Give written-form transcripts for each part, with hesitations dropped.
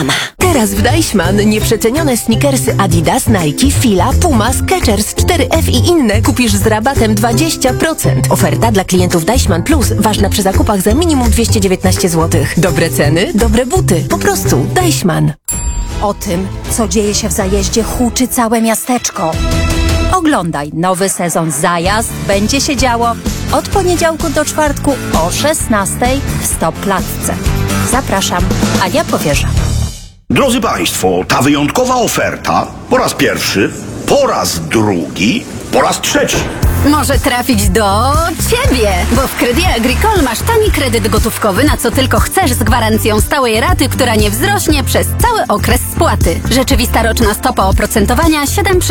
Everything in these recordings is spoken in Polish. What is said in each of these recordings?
reklama. Teraz w Deichmann nieprzecenione sneakersy Adidas, Nike, Fila, Puma, Skechers, 4F i inne kupisz z rabatem 20%. Oferta dla klientów Deichmann Plus ważna przy zakupach za minimum 219 zł. Dobre ceny, dobre buty. Po prostu Deichmann. O tym, co dzieje się w Zajeździe, huczy całe miasteczko. Oglądaj nowy sezon Zajazd. Będzie się działo od poniedziałku do czwartku o 16:00 w Stop-Klatce. Zapraszam, Ania Powierza. Drodzy Państwo, ta wyjątkowa oferta po raz pierwszy, po raz drugi, po raz trzeci. Może trafić do Ciebie, bo w Crédit Agricole masz tani kredyt gotówkowy na co tylko chcesz z gwarancją stałej raty, która nie wzrośnie przez cały okres spłaty. Rzeczywista roczna stopa oprocentowania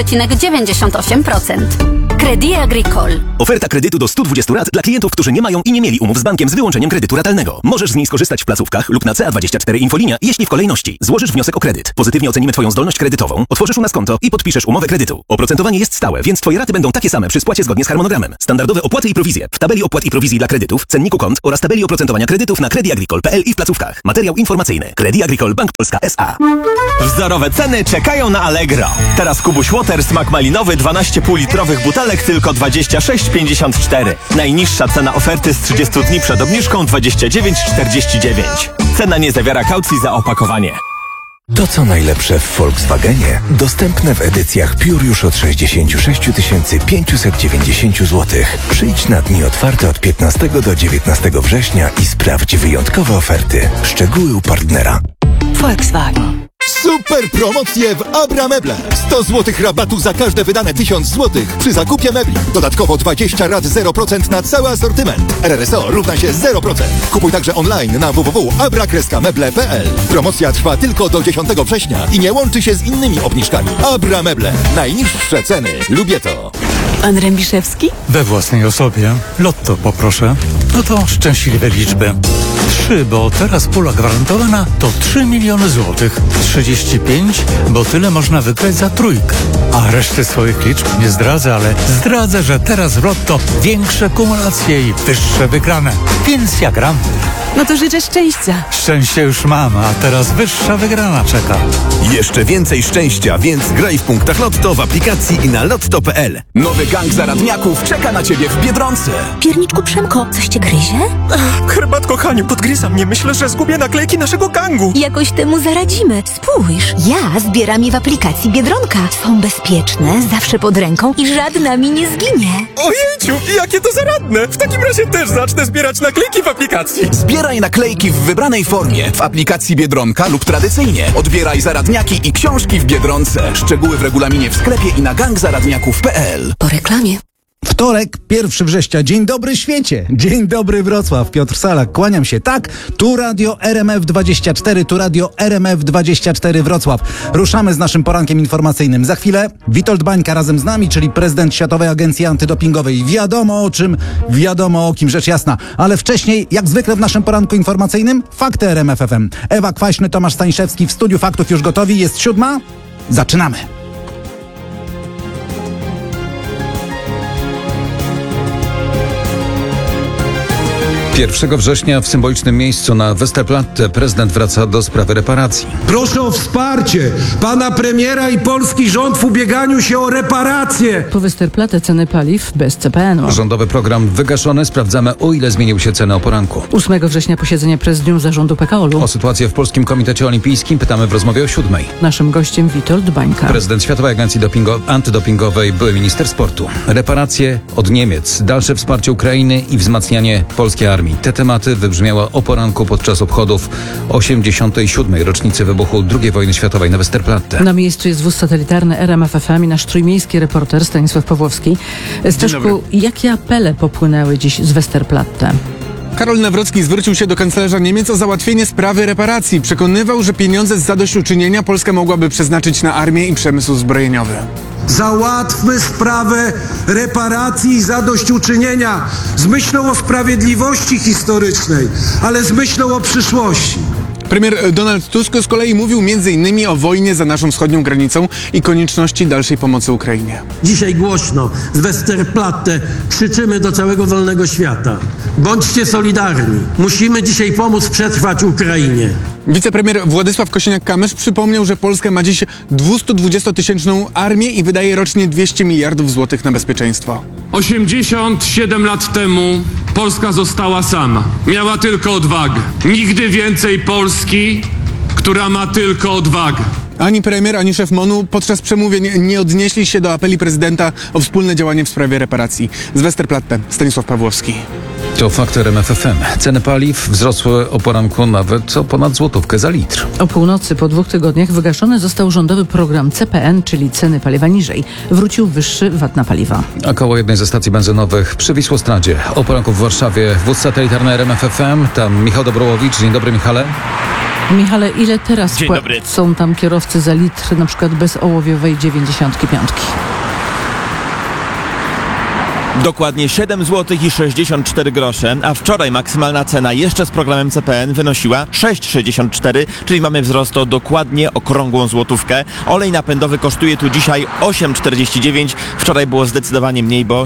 7,98%. Crédit Agricole. Oferta kredytu do 120 rat dla klientów, którzy nie mają i nie mieli umów z bankiem z wyłączeniem kredytu ratalnego. Możesz z niej skorzystać w placówkach lub na CA24 Infolinia, jeśli w kolejności złożysz wniosek o kredyt. Pozytywnie ocenimy Twoją zdolność kredytową, otworzysz u nas konto i podpiszesz umowę kredytu. Oprocentowanie jest stałe, więc Twoje raty będą takie same przy spłacie zgodnie z harmonogramem. Standardowe opłaty i prowizje w tabeli opłat i prowizji dla kredytów, cenniku kont oraz tabeli oprocentowania kredytów na creditagricole.pl i w placówkach. Materiał informacyjny. Crédit Agricole Bank Polska S.A. Wzorowe ceny czekają na Allegro. Teraz Kubuś Water smak malinowy 12,5 litrowych butelek tylko 26,54. Najniższa cena oferty z 30 dni przed obniżką 29,49. Cena nie zawiera kaucji za opakowanie. To co najlepsze w Volkswagenie dostępne w edycjach Pure już od 66 590 zł. Przyjdź na dni otwarte od 15 do 19 września i sprawdź wyjątkowe oferty. Szczegóły u partnera. Volkswagen. Super promocje w Abrameble. 100 zł rabatu za każde wydane 1000 zł przy zakupie mebli. Dodatkowo 20 rat 0% na cały asortyment. RRSO równa się 0%. Kupuj także online na www.abra-meble.pl. Promocja trwa tylko do 10 września i nie łączy się z innymi obniżkami. Abrameble. Najniższe ceny. Lubię to. Pan Rębiszewski? We własnej osobie. Lotto poproszę. No to szczęśliwe liczby. 3, bo teraz pula gwarantowana to 3 miliony złotych. 35, bo tyle można wygrać za trójkę. A reszty swoich liczb nie zdradzę, ale zdradzę, że teraz w Lotto większe kumulacje i wyższe wygrane. Więc ja gram. No to życzę szczęścia. Szczęście już mam, a teraz wyższa wygrana czeka. Jeszcze więcej szczęścia, więc graj w punktach Lotto w aplikacji i na lotto.pl. Nowy gang zaradniaków czeka na Ciebie w Biedronce. Pierniczku Przemko, coś cię gryzie? Herbatko Haniu, podgryza mnie. Myślę, że zgubię naklejki naszego gangu. Jakoś temu zaradzimy. Spójrz, ja zbieram je w aplikacji Biedronka. Są bezpieczne, zawsze pod ręką i żadna mi nie zginie. Ojejciu, jakie to zaradne. W takim razie też zacznę zbierać naklejki w aplikacji. Zbieraj naklejki w wybranej formie w aplikacji Biedronka lub tradycyjnie. Odbieraj zaradniaki i książki w Biedronce. Szczegóły w regulaminie w sklepie i na gangzaradniaków.pl. Po reklamie. Wtorek, 1 września. Dzień dobry świecie. Dzień dobry Wrocław. Piotr Salak. Kłaniam się. Tak, tu radio RMF24, tu radio RMF24 Wrocław. Ruszamy z naszym porankiem informacyjnym. Za chwilę Witold Bańka razem z nami, czyli prezydent Światowej Agencji Antydopingowej. Wiadomo o czym, wiadomo o kim, rzecz jasna. Ale wcześniej, jak zwykle w naszym poranku informacyjnym, fakty RMF FM. Ewa Kwaśny, Tomasz Stańszewski w studiu faktów już gotowi. Jest 7. Zaczynamy. 1 września w symbolicznym miejscu na Westerplatte prezydent wraca do sprawy reparacji. Proszę o wsparcie pana premiera i polski rząd w ubieganiu się o reparacje. Po Westerplatte ceny paliw bez CPN-u. Rządowy program wygaszony. Sprawdzamy, o ile zmienił się ceny o poranku. 8 września posiedzenie prezydium zarządu PKOL-u. O sytuację w Polskim Komitecie Olimpijskim pytamy w rozmowie o 7. Naszym gościem Witold Bańka. Prezydent Światowej Agencji Antydopingowej, były minister sportu. Reparacje od Niemiec, dalsze wsparcie Ukrainy i wzmacnianie polskiej armii. Te tematy wybrzmiały o poranku podczas obchodów 87. rocznicy wybuchu II wojny światowej na Westerplatte. Na miejscu jest wóz satelitarny RMF FM i nasz trójmiejski reporter Stanisław Pawłowski. Staszku, jakie apele popłynęły dziś z Westerplatte? Karol Nawrocki zwrócił się do kanclerza Niemiec o załatwienie sprawy reparacji. Przekonywał, że pieniądze z zadośćuczynienia Polska mogłaby przeznaczyć na armię i przemysł zbrojeniowy. Załatwmy sprawę reparacji i zadośćuczynienia z myślą o sprawiedliwości historycznej, ale z myślą o przyszłości. Premier Donald Tusk z kolei mówił m.in. o wojnie za naszą wschodnią granicą i konieczności dalszej pomocy Ukrainie. Dzisiaj głośno z Westerplatte krzyczymy do całego wolnego świata. Bądźcie solidarni. Musimy dzisiaj pomóc przetrwać Ukrainie. Wicepremier Władysław Kosiniak-Kamysz przypomniał, że Polska ma dziś 220-tysięczną armię i wydaje rocznie 200 miliardów złotych na bezpieczeństwo. 87 lat temu Polska została sama. Miała tylko odwagę. Nigdy więcej Polski, która ma tylko odwagę. Ani premier, ani szef MON-u podczas przemówień nie odnieśli się do apeli prezydenta o wspólne działanie w sprawie reparacji. Z Westerplatte, Stanisław Pawłowski. To fakt RMF FM. Ceny paliw wzrosły o poranku nawet o ponad złotówkę za litr. O północy po 2 tygodniach wygaszony został rządowy program CPN, czyli ceny paliwa niżej. Wrócił wyższy VAT na paliwa. A koło jednej ze stacji benzynowych przy Wisłostradzie. O poranku w Warszawie wóz satelitarny RMF FM. Tam Michał Dobrołowicz. Dzień dobry, Michale. Michale, ile teraz Dzień dobry. są tam kierowcy za litr, na przykład bez ołowiowej 95? Dokładnie 7 zł i 64 grosze, a wczoraj maksymalna cena jeszcze z programem CPN wynosiła 6,64, czyli mamy wzrost o dokładnie okrągłą złotówkę. Olej napędowy kosztuje tu dzisiaj 8,49, wczoraj było zdecydowanie mniej, bo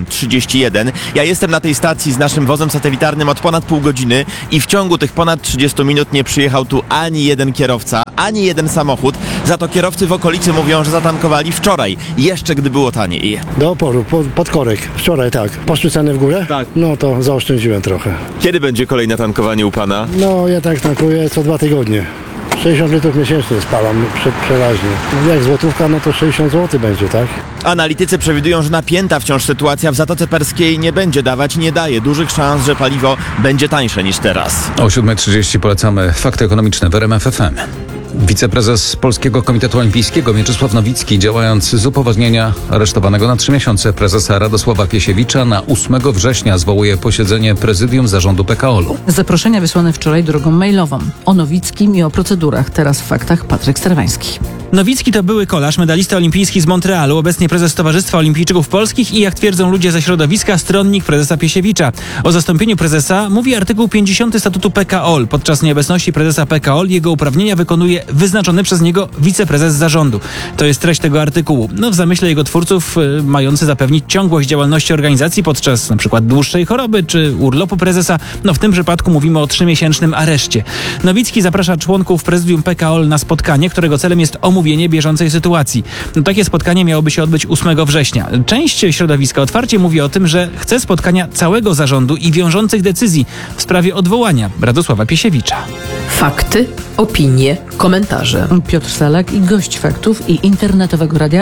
7,31. Ja jestem na tej stacji z naszym wozem satelitarnym od ponad pół godziny i w ciągu tych ponad 30 minut nie przyjechał tu ani jeden kierowca, ani jeden samochód. Za to kierowcy w okolicy mówią, że zatankowali wczoraj, jeszcze gdy było taniej. Do oporu, pod korek. Wczoraj tak. Poszły ceny w górę? Tak. No to zaoszczędziłem trochę. Kiedy będzie kolejne tankowanie u pana? No ja tak tankuję co 2 tygodnie. 60 litrów miesięcznie spalam przeważnie. No, jak złotówka, no to 60 zł będzie, tak? Analitycy przewidują, że napięta wciąż sytuacja w Zatoce Perskiej nie będzie dawać, nie daje dużych szans, że paliwo będzie tańsze niż teraz. O 7:30 polecamy fakty ekonomiczne w RMF FM. Wiceprezes Polskiego Komitetu Olimpijskiego Mieczysław Nowicki, działając z upoważnienia aresztowanego na 3 miesiące prezesa Radosława Piesiewicza, na 8 września zwołuje posiedzenie prezydium zarządu PKOL-u. Zaproszenia wysłane wczoraj drogą mailową. O Nowickim i o procedurach. Teraz w faktach Patryk Sterwański. Nowicki to były kolarz, medalista olimpijski z Montrealu, obecnie prezes Towarzystwa Olimpijczyków Polskich i, jak twierdzą ludzie ze środowiska, stronnik prezesa Piesiewicza. O zastąpieniu prezesa mówi artykuł 50 statutu PKOL. Podczas nieobecności prezesa PKOL jego uprawnienia wykonuje wyznaczony przez niego wiceprezes zarządu. To jest treść tego artykułu. W zamyśle jego twórców mający zapewnić ciągłość działalności organizacji podczas np. dłuższej choroby czy urlopu prezesa. W tym przypadku mówimy o 3-miesięcznym areszcie. Nowicki zaprasza członków prezydium PKOL na spotkanie, którego celem jest omówienie bieżącej sytuacji. Takie spotkanie miałoby się odbyć 8 września. Część środowiska otwarcie mówi o tym, że chce spotkania całego zarządu i wiążących decyzji w sprawie odwołania Radosława Piesiewicza. Fakty, opinie, komentarze. Piotr Salak i gość faktów i internetowego radia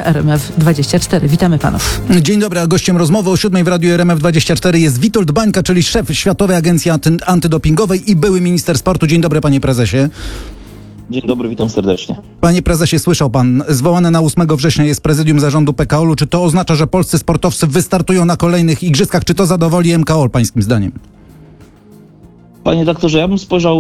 RMF24. Witamy panów. Dzień dobry, a gościem rozmowy o 7 w radiu RMF24 jest Witold Bańka, czyli szef Światowej Agencji Antydopingowej i były minister sportu. Dzień dobry, panie prezesie. Dzień dobry, witam serdecznie. Panie prezesie, słyszał pan, zwołane na 8 września jest prezydium zarządu PKOL-u. Czy to oznacza, że polscy sportowcy wystartują na kolejnych igrzyskach? Czy to zadowoli MKOL, pańskim zdaniem? Panie doktorze, ja bym spojrzał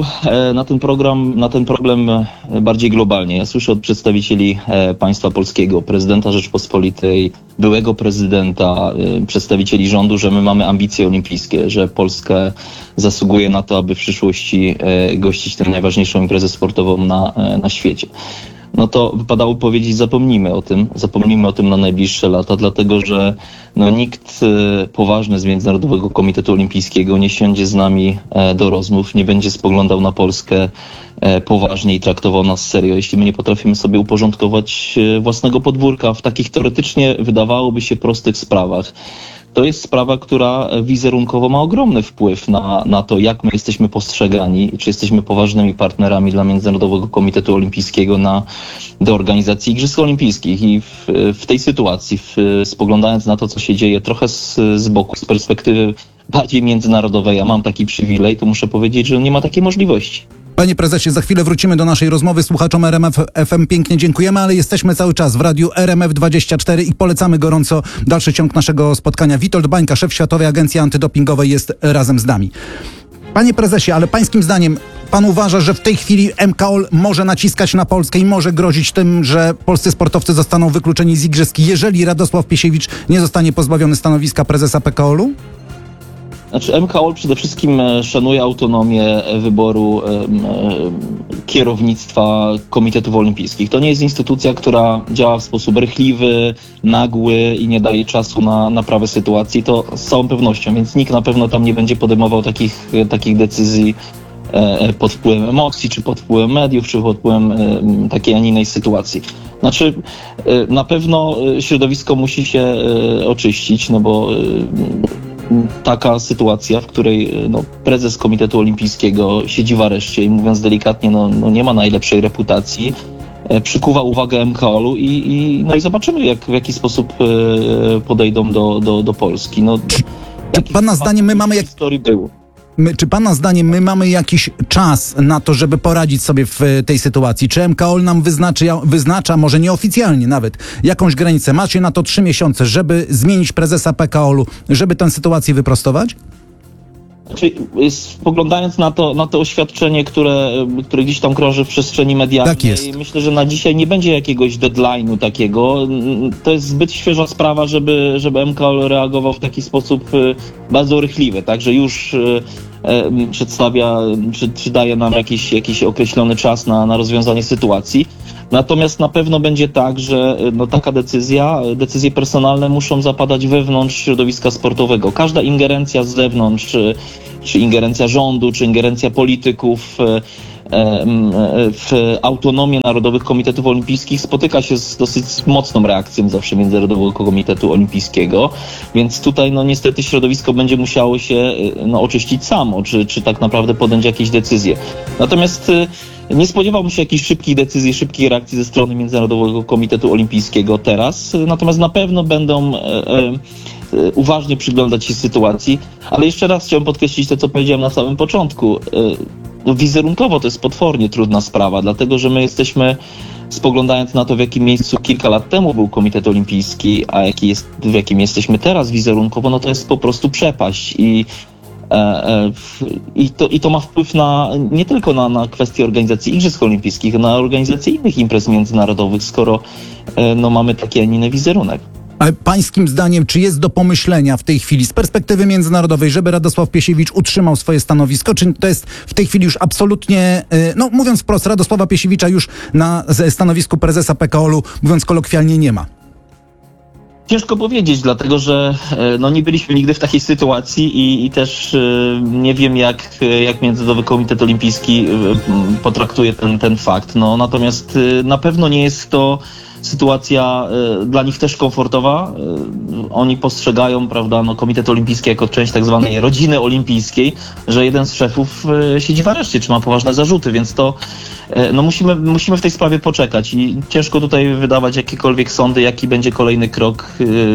na ten problem bardziej globalnie. Ja słyszę od przedstawicieli państwa polskiego, prezydenta Rzeczpospolitej, byłego prezydenta, przedstawicieli rządu, że my mamy ambicje olimpijskie, że Polska zasługuje na to, aby w przyszłości gościć tę najważniejszą imprezę sportową na świecie. No to wypadało powiedzieć, zapomnijmy o tym na najbliższe lata, dlatego że nikt poważny z Międzynarodowego Komitetu Olimpijskiego nie siądzie z nami do rozmów, nie będzie spoglądał na Polskę poważnie i traktował nas serio, jeśli my nie potrafimy sobie uporządkować własnego podwórka w takich teoretycznie wydawałoby się prostych sprawach. To jest sprawa, która wizerunkowo ma ogromny wpływ na to, jak my jesteśmy postrzegani, czy jesteśmy poważnymi partnerami dla Międzynarodowego Komitetu Olimpijskiego do organizacji Igrzysk Olimpijskich. I w tej sytuacji, spoglądając na to, co się dzieje trochę z boku, z perspektywy bardziej międzynarodowej, ja mam taki przywilej, to muszę powiedzieć, że nie ma takiej możliwości. Panie prezesie, za chwilę wrócimy do naszej rozmowy. Słuchaczom RMF FM pięknie dziękujemy, ale jesteśmy cały czas w radiu RMF24 i polecamy gorąco dalszy ciąg naszego spotkania. Witold Bańka, szef Światowej Agencji Antydopingowej, jest razem z nami. Panie prezesie, ale pańskim zdaniem pan uważa, że w tej chwili MKOL może naciskać na Polskę i może grozić tym, że polscy sportowcy zostaną wykluczeni z igrzysk, jeżeli Radosław Piesiewicz nie zostanie pozbawiony stanowiska prezesa PKOL-u? Znaczy MKOL przede wszystkim szanuje autonomię wyboru kierownictwa Komitetów Olimpijskich. To nie jest instytucja, która działa w sposób rychliwy, nagły i nie daje czasu na naprawę sytuacji. To z całą pewnością, więc nikt na pewno tam nie będzie podejmował takich decyzji pod wpływem emocji, czy pod wpływem mediów, czy pod wpływem takiej, a nie innej sytuacji. Znaczy, na pewno środowisko musi się oczyścić, no bo taka sytuacja, w której prezes Komitetu Olimpijskiego siedzi w areszcie i mówiąc delikatnie, nie ma najlepszej reputacji, przykuwa uwagę MKOL-u i zobaczymy, w jaki sposób podejdą do Polski. Czy pana zdaniem my mamy Czy pana zdaniem my mamy jakiś czas na to, żeby poradzić sobie w tej sytuacji? Czy MKOL nam wyznacza, może nieoficjalnie nawet, jakąś granicę? Macie na to 3 miesiące, żeby zmienić prezesa PKOL-u, żeby tę sytuację wyprostować? Spoglądając na to oświadczenie, które gdzieś tam krąży w przestrzeni medialnej, tak jest. Myślę, że na dzisiaj nie będzie jakiegoś deadline'u takiego. To jest zbyt świeża sprawa, żeby MKOL reagował w taki sposób bardzo rychliwy, tak, że już przedstawia, czy daje nam jakiś określony czas na rozwiązanie sytuacji. Natomiast na pewno będzie tak, że taka decyzje personalne muszą zapadać wewnątrz środowiska sportowego. Każda ingerencja z zewnątrz, czy ingerencja rządu, czy ingerencja polityków w autonomię Narodowych Komitetów Olimpijskich spotyka się z dosyć mocną reakcją zawsze Międzynarodowego Komitetu Olimpijskiego, więc tutaj niestety środowisko będzie musiało się oczyścić samo, czy tak naprawdę podjąć jakieś decyzje. Natomiast nie spodziewałbym się jakichś szybkich decyzji, szybkiej reakcji ze strony Międzynarodowego Komitetu Olimpijskiego teraz, natomiast na pewno będą uważnie przyglądać się sytuacji, ale jeszcze raz chciałem podkreślić to, co powiedziałem na samym początku. Wizerunkowo to jest potwornie trudna sprawa, dlatego że my jesteśmy, spoglądając na to, w jakim miejscu kilka lat temu był Komitet Olimpijski, a w jakim jesteśmy teraz wizerunkowo, to jest po prostu przepaść i to ma wpływ nie tylko na kwestię organizacji Igrzysk Olimpijskich, na organizację innych imprez międzynarodowych, skoro mamy taki, a nie inny wizerunek. Ale pańskim zdaniem, czy jest do pomyślenia w tej chwili z perspektywy międzynarodowej, żeby Radosław Piesiewicz utrzymał swoje stanowisko? Czy to jest w tej chwili już absolutnie, mówiąc wprost, Radosława Piesiewicza już na stanowisku prezesa PKOL-u, mówiąc kolokwialnie, nie ma? Ciężko powiedzieć, dlatego że nie byliśmy nigdy w takiej sytuacji i też nie wiem, jak Międzynarodowy Komitet Olimpijski potraktuje ten fakt. Natomiast na pewno nie jest to sytuacja dla nich też komfortowa. Oni postrzegają, prawda, Komitet Olimpijski jako część tak zwanej rodziny olimpijskiej, że jeden z szefów siedzi w areszcie, czy ma poważne zarzuty, więc to musimy w tej sprawie poczekać i ciężko tutaj wydawać jakiekolwiek sądy, jaki będzie kolejny krok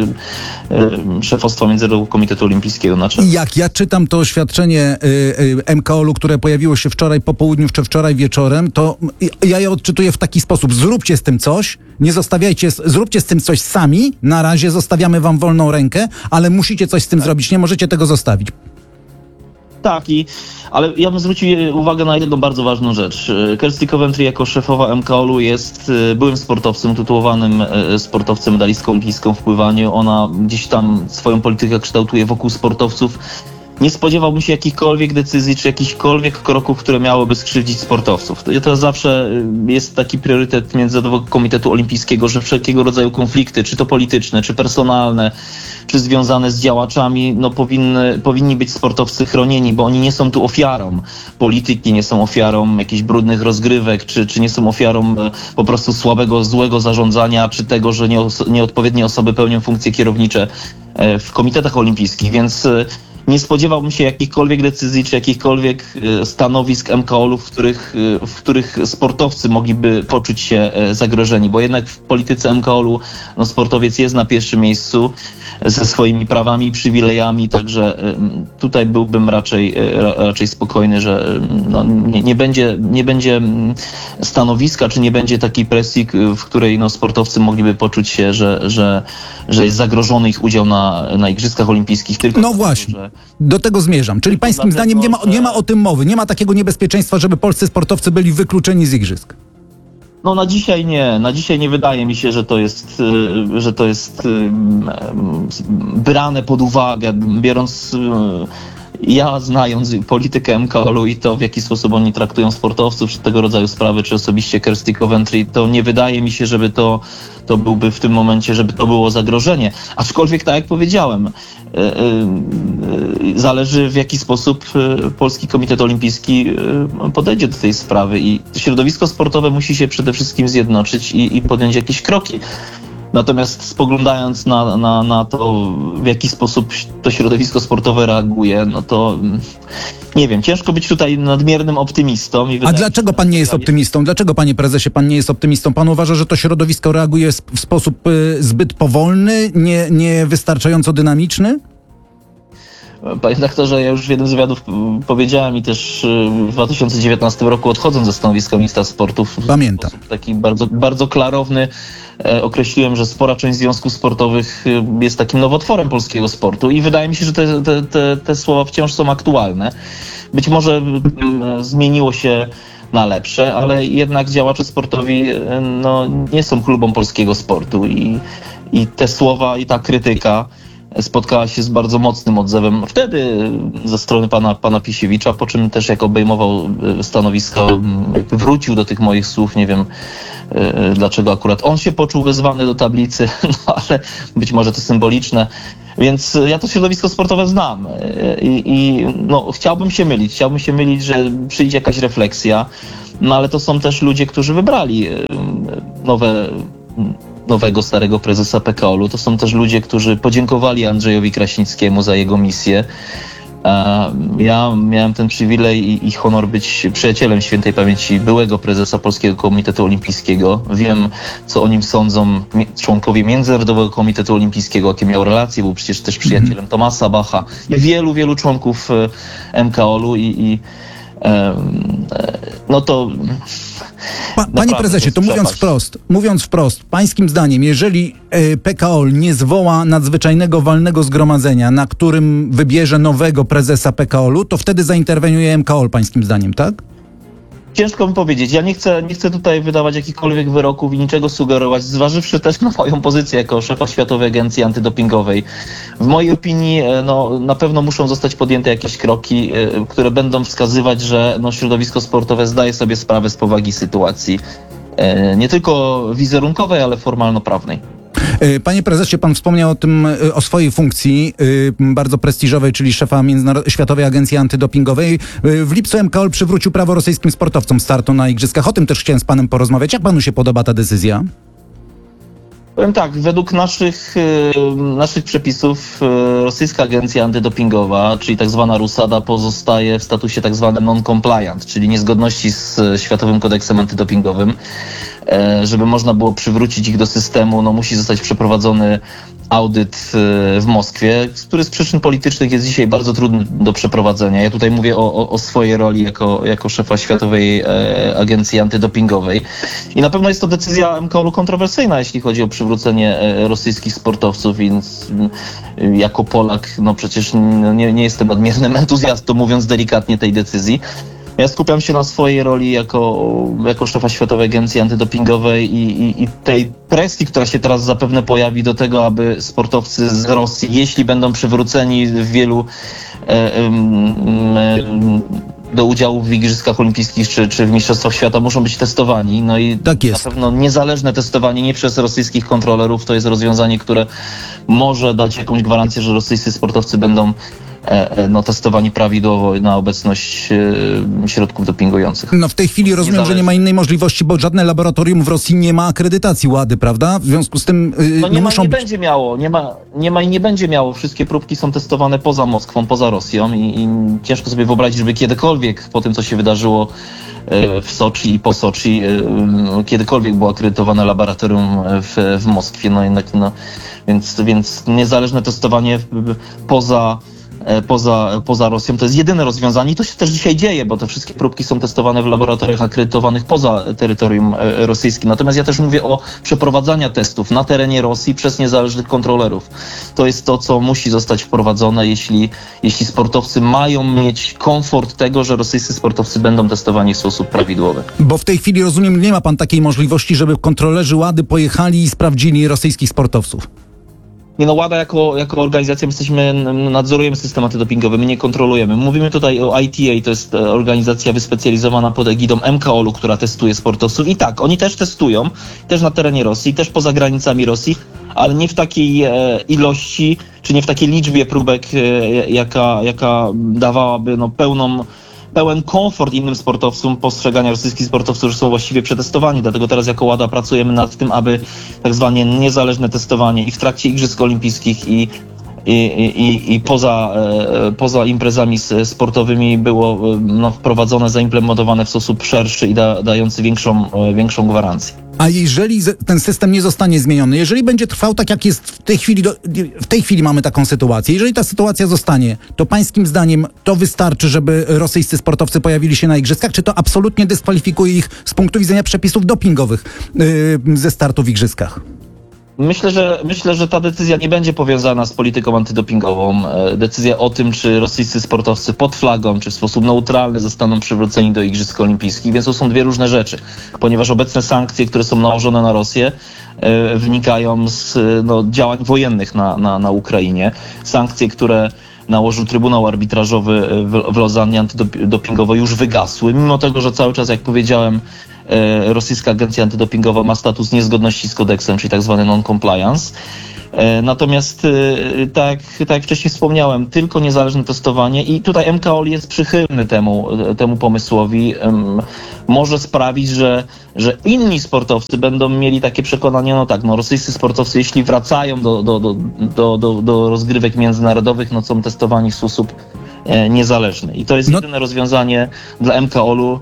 szefostwa Międzynarodowego Komitetu Olimpijskiego na czele. Jak ja czytam to oświadczenie MKOL-u, które pojawiło się wczoraj po południu czy wczoraj wieczorem, to ja je odczytuję w taki sposób: zróbcie z tym coś, nie zostawiajcie, zróbcie z tym coś sami, na razie zostawiamy wam wolną rękę, ale musicie coś z tym zrobić, nie możecie tego zostawić. Tak, ale ja bym zwrócił uwagę na jedną bardzo ważną rzecz. Kirsty Coventry jako szefowa MKOL-u jest byłym sportowcem, tytułowanym sportowcem, medalistką olimpijską w pływaniu. Ona gdzieś tam swoją politykę kształtuje wokół sportowców. Nie spodziewałbym się jakichkolwiek decyzji, czy jakichkolwiek kroków, które miałyby skrzywdzić sportowców. To zawsze jest taki priorytet Międzynarodowego Komitetu Olimpijskiego, że wszelkiego rodzaju konflikty, czy to polityczne, czy personalne, czy związane z działaczami, powinni być sportowcy chronieni, bo oni nie są tu ofiarą polityki, nie są ofiarą jakichś brudnych rozgrywek, czy nie są ofiarą po prostu słabego, złego zarządzania, czy tego, że nieodpowiednie osoby pełnią funkcje kierownicze w komitetach olimpijskich, więc nie spodziewałbym się jakichkolwiek decyzji, czy jakichkolwiek stanowisk MKOL-u, w których sportowcy mogliby poczuć się zagrożeni, bo jednak w polityce MKOL-u sportowiec jest na pierwszym miejscu ze swoimi prawami i przywilejami, także tutaj byłbym raczej spokojny, że nie będzie stanowiska, czy nie będzie takiej presji, w której sportowcy mogliby poczuć się, że jest zagrożony ich udział na Igrzyskach Olimpijskich. Tylko właśnie. Do tego zmierzam. Czyli pańskim zdaniem nie ma o tym mowy. Nie ma takiego niebezpieczeństwa, żeby polscy sportowcy byli wykluczeni z igrzysk. Na dzisiaj nie. Na dzisiaj nie wydaje mi się, że to jest brane pod uwagę, biorąc Ja, znając politykę MKOL-u i to, w jaki sposób oni traktują sportowców, czy tego rodzaju sprawy, czy osobiście Kirsty Coventry, to nie wydaje mi się, żeby to byłby w tym momencie, żeby to było zagrożenie. Aczkolwiek, tak jak powiedziałem, zależy, w jaki sposób Polski Komitet Olimpijski podejdzie do tej sprawy i środowisko sportowe musi się przede wszystkim zjednoczyć i podjąć jakieś kroki. Natomiast spoglądając na to, w jaki sposób to środowisko sportowe reaguje, no to nie wiem, ciężko być tutaj nadmiernym optymistą. A dlaczego pan nie jest optymistą? Dlaczego, panie prezesie, pan nie jest optymistą? Pan uważa, że to środowisko reaguje w sposób zbyt powolny, niewystarczająco dynamiczny? Panie doktorze, ja już w jednym z wywiadów powiedziałem i też w 2019 roku, odchodząc ze stanowiska ministra sportu, pamiętam, w taki bardzo, bardzo klarowny określiłem, że spora część związków sportowych jest takim nowotworem polskiego sportu i wydaje mi się, że te słowa wciąż są aktualne. Być może zmieniło się na lepsze, ale jednak działacze sportowi nie są chlubą polskiego sportu i te słowa i ta krytyka spotkała się z bardzo mocnym odzewem wtedy ze strony pana Pisiewicza, po czym też jak obejmował stanowisko, wrócił do tych moich słów, nie wiem dlaczego akurat on się poczuł wezwany do tablicy, ale być może to symboliczne. Więc ja to środowisko sportowe znam i chciałbym się mylić, że przyjdzie jakaś refleksja, ale to są też ludzie, którzy wybrali nowego, starego prezesa PKOL-u. To są też ludzie, którzy podziękowali Andrzejowi Kraśnickiemu za jego misję. Ja miałem ten przywilej i honor być przyjacielem świętej pamięci byłego prezesa Polskiego Komitetu Olimpijskiego. Wiem, co o nim sądzą członkowie Międzynarodowego Komitetu Olimpijskiego, jakie miał relacje, był przecież też przyjacielem Tomasa Bacha i wielu członków MKOL-u Panie prezesie, to mówiąc wprost, pańskim zdaniem, jeżeli PKOL nie zwoła nadzwyczajnego walnego zgromadzenia, na którym wybierze nowego prezesa PKOL-u, to wtedy zainterweniuje MKOL, pańskim zdaniem, tak? Ciężko mi powiedzieć. Ja nie chcę tutaj wydawać jakichkolwiek wyroków i niczego sugerować, zważywszy też na moją pozycję jako szefa Światowej Agencji Antydopingowej. W mojej opinii na pewno muszą zostać podjęte jakieś kroki, które będą wskazywać, że środowisko sportowe zdaje sobie sprawę z powagi sytuacji. Nie tylko wizerunkowej, ale formalno-prawnej. Panie prezesie, pan wspomniał o swojej funkcji bardzo prestiżowej, czyli szefa Światowej Agencji Antydopingowej. W lipcu MKOL przywrócił prawo rosyjskim sportowcom startu na igrzyskach. O tym też chciałem z panem porozmawiać. Jak panu się podoba ta decyzja? Powiem tak, według naszych przepisów rosyjska agencja antydopingowa, czyli tak zwana RUSADA, pozostaje w statusie tak zwanym non-compliant, czyli niezgodności z Światowym Kodeksem Antydopingowym. Żeby można było przywrócić ich do systemu, musi zostać przeprowadzony audyt w Moskwie, który z przyczyn politycznych jest dzisiaj bardzo trudny do przeprowadzenia. Ja tutaj mówię o swojej roli jako szefa Światowej Agencji Antydopingowej. I na pewno jest to decyzja MKOL-u kontrowersyjna, jeśli chodzi o przywrócenie rosyjskich sportowców, więc jako Polak, przecież nie jestem nadmiernym entuzjastą, mówiąc delikatnie, tej decyzji. Ja skupiam się na swojej roli jako szefa Światowej Agencji Antydopingowej i tej presji, która się teraz zapewne pojawi do tego, aby sportowcy z Rosji, jeśli będą przywróceni w wielu do udziału w Igrzyskach Olimpijskich czy w Mistrzostwach Świata, muszą być testowani. I tak jest. Na pewno niezależne testowanie nie przez rosyjskich kontrolerów to jest rozwiązanie, które może dać jakąś gwarancję, że rosyjscy sportowcy będą testowani prawidłowo na obecność środków dopingujących. W tej chwili rozumiem, że nie ma innej możliwości, bo żadne laboratorium w Rosji nie ma akredytacji WADY, prawda? W związku z tym nie będzie miało. Wszystkie próbki są testowane poza Moskwą, poza Rosją i ciężko sobie wyobrazić, żeby kiedykolwiek po tym, co się wydarzyło w Soczi i po Soczi, kiedykolwiek było akredytowane laboratorium w Moskwie. Więc niezależne testowanie poza Rosją to jest jedyne rozwiązanie i to się też dzisiaj dzieje, bo te wszystkie próbki są testowane w laboratoriach akredytowanych poza terytorium rosyjskim. Natomiast ja też mówię o przeprowadzaniu testów na terenie Rosji przez niezależnych kontrolerów. To jest to, co musi zostać wprowadzone, jeśli sportowcy mają mieć komfort tego, że rosyjscy sportowcy będą testowani w sposób prawidłowy. Bo w tej chwili, rozumiem, nie ma pan takiej możliwości, żeby kontrolerzy WADY pojechali i sprawdzili rosyjskich sportowców. Nie no, WADA jako organizacja, nadzorujemy system antydopingowy, my nie kontrolujemy. Mówimy tutaj o ITA, to jest organizacja wyspecjalizowana pod egidą MKOL-u, która testuje sportowców. I tak, oni też testują, też na terenie Rosji, też poza granicami Rosji, ale nie w takiej ilości, czy nie w takiej liczbie próbek, jaka dawałaby pełen komfort innym sportowcom postrzegania rosyjskich sportowców, że są właściwie przetestowani. Dlatego teraz jako WADA pracujemy nad tym, aby tak zwane niezależne testowanie i w trakcie Igrzysk Olimpijskich i poza imprezami sportowymi było wprowadzone, zaimplementowane w sposób szerszy i dający większą gwarancję. A jeżeli ten system nie zostanie zmieniony, jeżeli będzie trwał tak jak jest w tej chwili mamy taką sytuację, jeżeli ta sytuacja zostanie, to pańskim zdaniem to wystarczy, żeby rosyjscy sportowcy pojawili się na igrzyskach, czy to absolutnie dyskwalifikuje ich z punktu widzenia przepisów dopingowych ze startu w igrzyskach? Myślę, że ta decyzja nie będzie powiązana z polityką antydopingową. Decyzja o tym, czy rosyjscy sportowcy pod flagą, czy w sposób neutralny zostaną przywróceni do Igrzysk Olimpijskich, więc to są dwie różne rzeczy, ponieważ obecne sankcje, które są nałożone na Rosję, wynikają z działań wojennych na Ukrainie. Sankcje, które nałożył Trybunał Arbitrażowy w Lozannie antydopingowo, już wygasły, mimo tego, że cały czas, jak powiedziałem, rosyjska agencja antydopingowa ma status niezgodności z kodeksem, czyli tak zwany non-compliance. Natomiast, tak jak wcześniej wspomniałem, tylko niezależne testowanie i tutaj MKOL jest przychylny temu pomysłowi. Może sprawić, że inni sportowcy będą mieli takie przekonanie, rosyjscy sportowcy, jeśli wracają do rozgrywek międzynarodowych, są testowani w sposób niezależny. I to jest jedyne rozwiązanie dla MKOL-u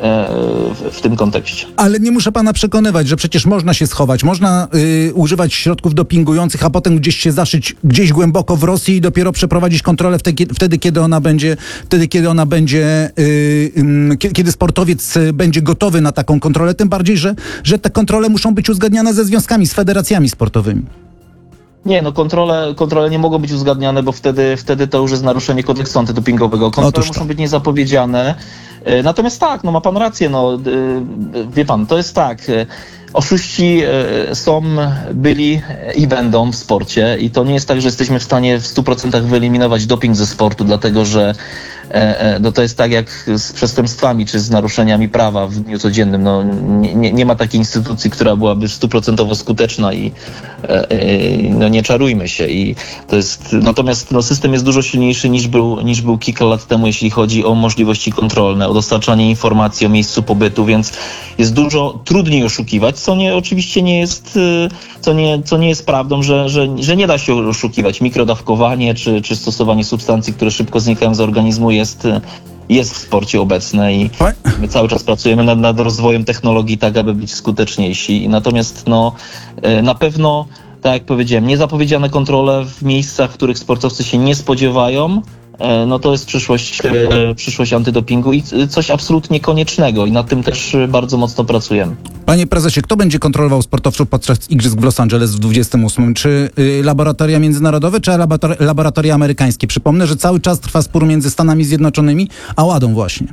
w tym kontekście. Ale nie muszę pana przekonywać, że przecież można się schować, można używać środków dopingujących, a potem gdzieś się zaszyć gdzieś głęboko w Rosji i dopiero przeprowadzić kontrolę wtedy, kiedy sportowiec będzie gotowy na taką kontrolę, tym bardziej, że te kontrole muszą być uzgadniane ze związkami, z federacjami sportowymi. Nie, kontrole nie mogą być uzgadniane, bo wtedy to już jest naruszenie kodeksu antydopingowego. Kontrole muszą być niezapowiedziane. Natomiast tak, ma pan rację, wie pan, to jest tak, oszuści byli i będą w sporcie i to nie jest tak, że jesteśmy w stanie w 100% wyeliminować doping ze sportu, dlatego że to jest tak jak z przestępstwami czy z naruszeniami prawa w dniu codziennym. Nie ma takiej instytucji, która byłaby 100% skuteczna i nie czarujmy się. I to jest, natomiast system jest dużo silniejszy niż był kilka lat temu, jeśli chodzi o możliwości kontrolne, o dostarczanie informacji o miejscu pobytu, więc jest dużo trudniej oszukiwać, oczywiście nie jest, co nie jest prawdą, że nie da się oszukiwać. Mikrodawkowanie czy stosowanie substancji, które szybko znikają z organizmu jest w sporcie obecne i my cały czas pracujemy nad rozwojem technologii tak, aby być skuteczniejsi. Natomiast na pewno, tak jak powiedziałem, niezapowiedziane kontrole w miejscach, w których sportowcy się nie spodziewają, to jest przyszłość antydopingu i coś absolutnie koniecznego i nad tym też bardzo mocno pracujemy. Panie prezesie, kto będzie kontrolował sportowców podczas igrzysk w Los Angeles w 28? Czy laboratoria międzynarodowe, czy laboratoria amerykańskie? Przypomnę, że cały czas trwa spór między Stanami Zjednoczonymi a WADą właśnie.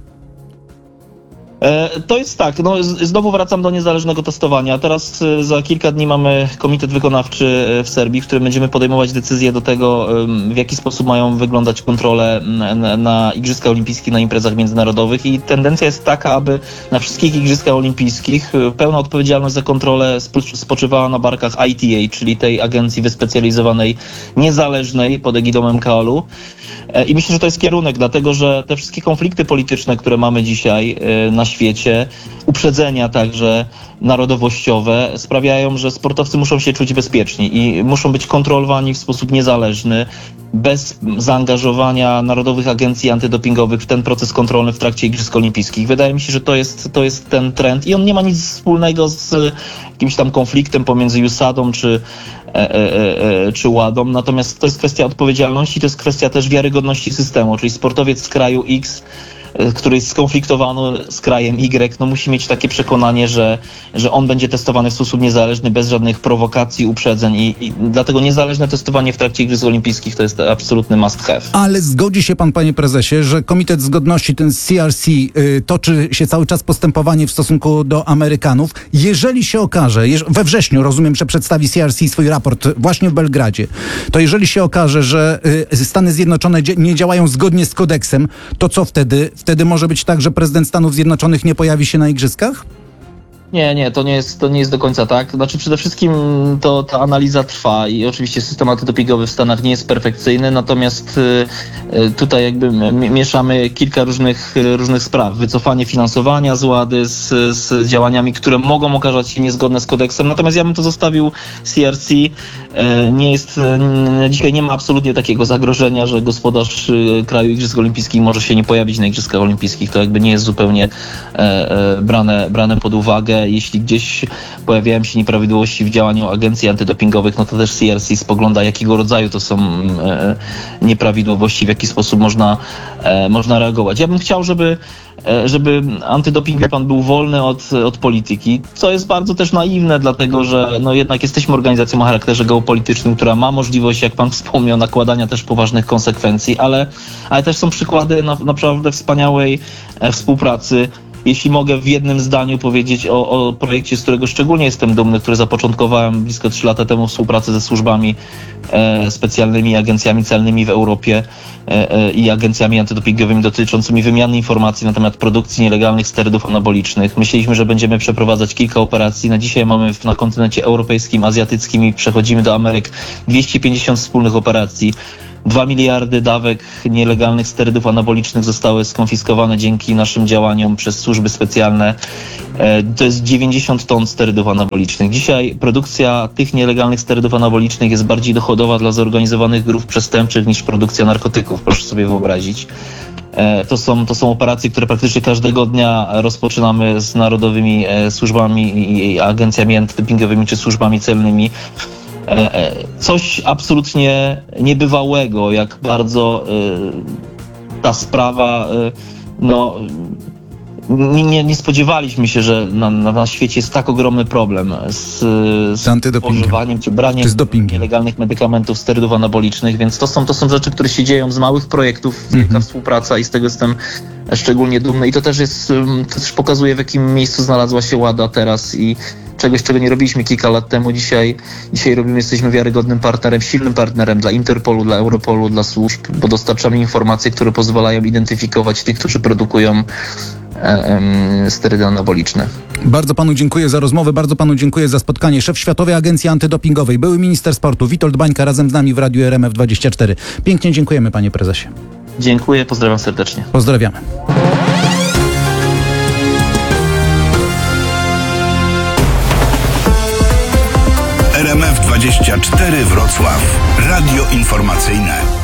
To jest tak, znowu wracam do niezależnego testowania. Teraz za kilka dni mamy komitet wykonawczy w Serbii, w którym będziemy podejmować decyzje do tego, w jaki sposób mają wyglądać kontrole na Igrzyskach Olimpijskich, na imprezach międzynarodowych i tendencja jest taka, aby na wszystkich Igrzyskach Olimpijskich pełna odpowiedzialność za kontrolę spoczywała na barkach ITA, czyli tej agencji wyspecjalizowanej, niezależnej pod egidą MKOL-u. I myślę, że to jest kierunek, dlatego że te wszystkie konflikty polityczne, które mamy dzisiaj na świecie, uprzedzenia także narodowościowe sprawiają, że sportowcy muszą się czuć bezpieczni i muszą być kontrolowani w sposób niezależny, bez zaangażowania narodowych agencji antydopingowych w ten proces kontrolny w trakcie Igrzysk Olimpijskich. Wydaje mi się, że to jest ten trend i on nie ma nic wspólnego z jakimś tam konfliktem pomiędzy USAD-ą czy WADą, natomiast to jest kwestia odpowiedzialności, to jest kwestia też wiarygodności systemu, czyli sportowiec z kraju X który jest skonfliktowany z krajem Y, no musi mieć takie przekonanie, że on będzie testowany w sposób niezależny, bez żadnych prowokacji, uprzedzeń i dlatego niezależne testowanie w trakcie Igrzysk Olimpijskich to jest absolutny must have. Ale zgodzi się pan, panie prezesie, że Komitet Zgodności, ten CRC, toczy się cały czas postępowanie w stosunku do Amerykanów. Jeżeli się okaże, we wrześniu rozumiem, że przedstawi CRC swój raport właśnie w Belgradzie, to jeżeli się okaże, że Stany Zjednoczone nie działają zgodnie z kodeksem, to co wtedy? Wtedy może być tak, że prezydent Stanów Zjednoczonych nie pojawi się na igrzyskach? Nie, to nie jest do końca tak. Znaczy przede wszystkim ta analiza trwa i oczywiście system antydopingowy w Stanach nie jest perfekcyjny, natomiast tutaj jakby mieszamy kilka różnych spraw. Wycofanie finansowania z WADY z działaniami, które mogą okazać się niezgodne z kodeksem. Natomiast ja bym to zostawił CRC. Dzisiaj nie ma absolutnie takiego zagrożenia, że gospodarz kraju Igrzysk Olimpijskich może się nie pojawić na Igrzyskach Olimpijskich. To jakby nie jest zupełnie brane pod uwagę. Jeśli gdzieś pojawiają się nieprawidłowości w działaniu agencji antydopingowych, no to też CRC spogląda, jakiego rodzaju to są nieprawidłowości, w jaki sposób można reagować. Ja bym chciał, żeby antydoping, wie pan, był wolny od polityki, co jest bardzo też naiwne, dlatego że no jednak jesteśmy organizacją o charakterze geopolitycznym, która ma możliwość, jak pan wspomniał, nakładania też poważnych konsekwencji, ale też są przykłady naprawdę wspaniałej współpracy. Jeśli mogę w jednym zdaniu powiedzieć o projekcie, z którego szczególnie jestem dumny, który zapoczątkowałem blisko 3 lata temu, współpracę ze służbami specjalnymi, agencjami celnymi w Europie i agencjami antydopingowymi dotyczącymi wymiany informacji na temat produkcji nielegalnych sterydów anabolicznych. Myśleliśmy, że będziemy przeprowadzać kilka operacji. Na dzisiaj mamy na kontynencie europejskim, azjatyckim i przechodzimy do Ameryk 250 wspólnych operacji. 2 miliardy dawek nielegalnych sterydów anabolicznych zostały skonfiskowane dzięki naszym działaniom przez służby specjalne. To jest 90 ton sterydów anabolicznych. Dzisiaj produkcja tych nielegalnych sterydów anabolicznych jest bardziej dochodowa dla zorganizowanych grup przestępczych niż produkcja narkotyków, proszę sobie wyobrazić. To są operacje, które praktycznie każdego dnia rozpoczynamy z narodowymi służbami i agencjami antydopingowymi czy służbami celnymi. Coś absolutnie niebywałego, jak bardzo ta sprawa, nie spodziewaliśmy się, że na świecie jest tak ogromny problem z spożywaniem czy braniem nielegalnych medykamentów, sterydów anabolicznych, więc to są rzeczy, które się dzieją z małych projektów, wielka współpraca i z tego jestem szczególnie dumny i to też pokazuje, w jakim miejscu znalazła się WADA teraz i czegoś, czego nie robiliśmy kilka lat temu. Dzisiaj jesteśmy wiarygodnym partnerem, silnym partnerem dla Interpolu, dla Europolu, dla służb, bo dostarczamy informacje, które pozwalają identyfikować tych, którzy produkują sterydy anaboliczne. Bardzo panu dziękuję za rozmowę, bardzo panu dziękuję za spotkanie. Szef Światowej Agencji Antydopingowej, były minister sportu Witold Bańka razem z nami w Radiu RMF24. Pięknie dziękujemy, panie prezesie. Dziękuję, pozdrawiam serdecznie. Pozdrawiamy. RMF24 Wrocław. Radio informacyjne.